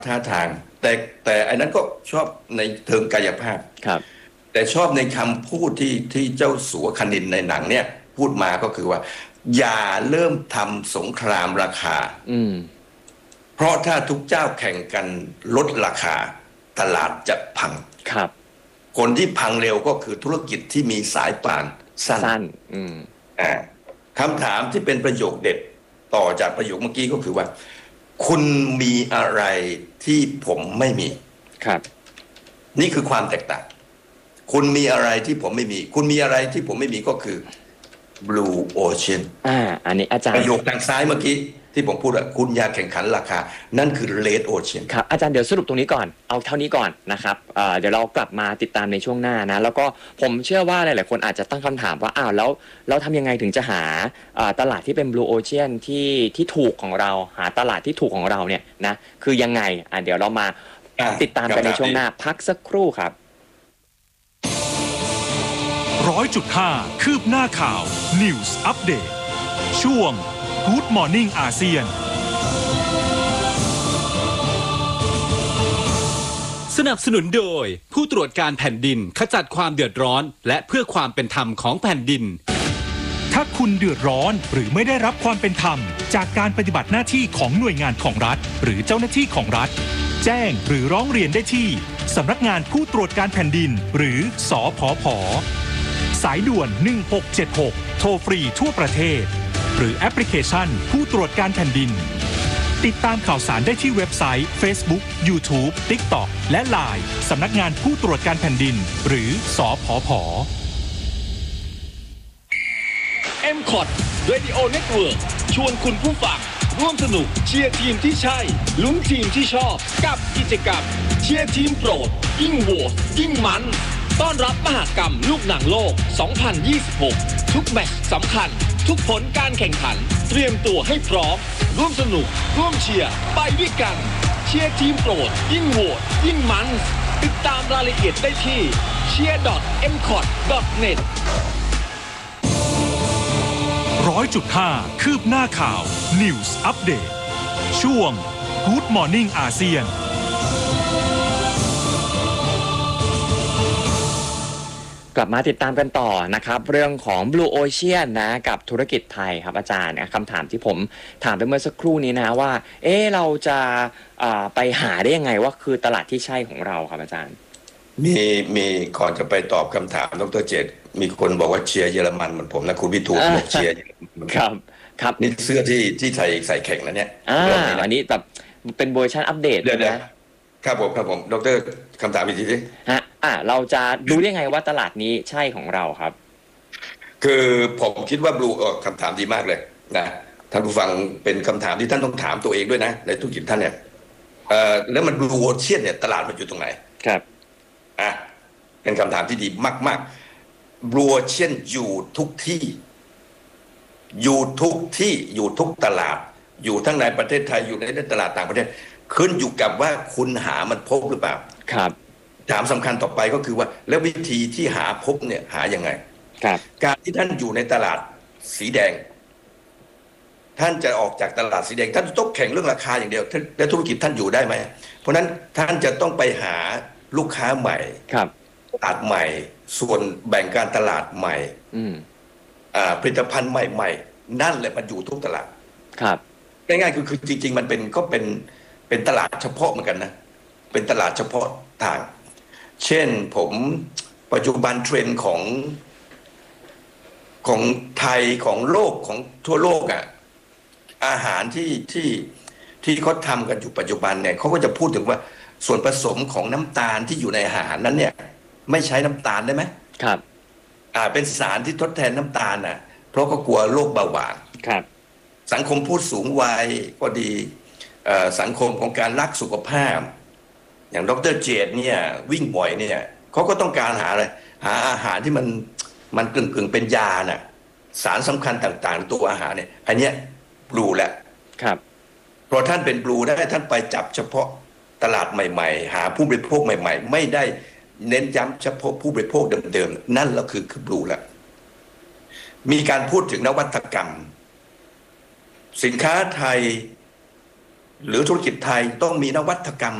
ท่าทางแต่แต่อันนั้นก็ชอบในเชิงกายภาพครับแต่ชอบในคำพูดที่เจ้าสัวคณินในหนังเนี่ยพูดมาก็คือว่าอย่าเริ่มทำสงครามราคาเพราะถ้าทุกเจ้าแข่งกันลดราคาตลาดจะพังครับคนที่พังเร็วก็คือธุรกิจที่มีสายป่านสั้นคำถามที่เป็นประโยคเด็ดต่อจากประโยคเมื่อกี้ก็คือว่าคุณมีอะไรที่ผมไม่มีครับนี่คือความแตกต่างคุณมีอะไรที่ผมไม่มีคุณมีอะไรที่ผมไม่มีก็คือ Blue Ocean อันนี้อาจารย์ประโยคทางซ้ายเมื่อกี้ที่ผมพูดว่าคุณอย่าแข่งขันราคานั่นคือ Red Ocean ครับอาจารย์เดี๋ยวสรุปตรงนี้ก่อนเอาเท่านี้ก่อนนะครับเดี๋ยวเรากลับมาติดตามในช่วงหน้านะแล้วก็ผมเชื่อว่าหลายๆคนอาจจะตั้งคำถามว่าแล้วทำยังไงถึงจะหาตลาดที่เป็น Blue Ocean ที่ถูกของเราหาตลาดที่ถูกของเราเนี่ยนะคือยังไงเดี๋ยวเรามาติดตามกันในช่วงหน้าพักสักครู่ครับ 100.5 คืบหน้าข่าว News Update ช่วง Good Morning อาเซียนสนับสนุนโดยผู้ตรวจการแผ่นดินขจัดความเดือดร้อนและเพื่อความเป็นธรรมของแผ่นดินถ้าคุณเดือดร้อนหรือไม่ได้รับความเป็นธรรมจากการปฏิบัติหน้าที่ของหน่วยงานของรัฐหรือเจ้าหน้าที่ของรัฐแจ้งหรือร้องเรียนได้ที่สำนักงานผู้ตรวจการแผ่นดินหรือสผผ.สายด่วน1676โทรฟรีทั่วประเทศหรือแอปพลิเคชันผู้ตรวจการแผ่นดินติดตามข่าวสารได้ที่เว็บไซต์ Facebook YouTube TikTok และ LINE สำนักงานผู้ตรวจการแผ่นดินหรือสผผ. MCOT Radio Network ชวนคุณผู้ฟังร่วมสนุกเชียร์ทีมที่ใช่ลุ้นทีมที่ชอบกับกิจกรรมเชียร์ทีมโปรดยิ่งโหวตยิ่งมันต้อนรับมหกรรมลูกหนังโลก 2026 ทุกแมตช์สำคัญทุกผลการแข่งขันเตรียมตัวให้พร้อมร่วมสนุกร่วมเชียร์ไปด้วยกันเชียร์ทีมโปรดยิ่งโหวตยิ่งมันติดตามรายละเอียดได้ที่ cheer.mcot.net 100.5 คืบหน้าข่าว News Update ช่วง Good Morning อาเซียนกลับมาติดตามกันต่อนะครับเรื่องของ Blue Ocean นะกับธุรกิจไทยครับอาจารย์คำถามที่ผมถามไปเมื่อสักครู่นี้นะว่าเราจะไปหาได้ยังไงว่าคือตลาดที่ใช่ของเราครับอาจารย์มีก่อนจะไปตอบคำถามดร.เจตมีคนบอกว่าเชียร์เยอรมันเหมือนผมนะคุณวิทูลบอกเชียร์ครับนี่เสื้อที่ใส่แข่งนะเนี่ยอันนี้แบบเป็นเวอร์ชันอัปเดตนะครับผมดร.คำถามอีกทีสิเราจะดูได้ไงว่าตลาดนี้ใช่ของเราครับคือผมคิดว่า Blue คำถามดีมากเลยนะท่านผู้ฟังเป็นคำถามที่ท่านต้องถามตัวเองด้วยนะในธุรกิจท่านเนี่ยแล้วมัน Blue Ocean เนี่ยตลาดมันอยู่ตรงไหนครับเป็นคำถามที่ดีมากๆ Blue Ocean อยู่ทุกที่อยู่ทุกตลาดอยู่ทั้งในประเทศไทยอยู่ในตลาดต่างประเทศขึ้นอยู่กับว่าคุณหามันพบหรือเปล่าครับถามสำคัญต่อไปก็คือว่าแล้ววิธีที่หาพบเนี่ยหายังไงการที่ท่านอยู่ในตลาดสีแดงท่านจะออกจากตลาดสีแดงท่านต้องแข่งเรื่องราคาอย่างเดียวแล้วธุรกิจท่านอยู่ได้ไหมเพราะนั้นท่านจะต้องไปหาลูกค้าใหม่ตลาดใหม่ส่วนแบ่งการตลาดใหม่ผลิตภัณฑ์ใหม่ๆนั่นแหละมันอยู่ทุกตลาดครับง่ายๆคือจริงๆมันเป็นตลาดเฉพาะเหมือนกันนะเป็นตลาดเฉพาะทางเช่นผมปัจจุบันเทรนด์ของไทยของโลกของทั่วโลกอาหารที่เขาทำกันอยู่ปัจจุบันเนี่ยเขาก็จะพูดถึงว่าส่วนผสมของน้ำตาลที่อยู่ในอาหารนั้นเนี่ยไม่ใช้น้ำตาลได้ไหมครับเป็นสารที่ทดแทนน้ำตาลเพราะก็กลัวโรคเบาหวานครับสังคมผู้สูงวัยก็ดีสังคมของการรักสุขภาพอย่างดร.เจตเนี่ยวิ่งบ่อยเนี่ยเขาก็ต้องการหาอะไรหาอาหารที่มันกึ่งเป็นยาน่ะสารสำคัญต่างๆตัวอาหารเนี่ยอันเนี้ยบลูแล้วครับเพราะท่านเป็นบลูได้ท่านไปจับเฉพาะตลาดใหม่ๆหาผู้บริโภคใหม่ๆไม่ได้เน้นย้ำเฉพาะผู้บริโภคเดิมๆนั่นแล้วคือบลูแล้วมีการพูดถึงนวัตกรรมสินค้าไทยหรือธุรกิจไทยต้องมีนวัตกรรม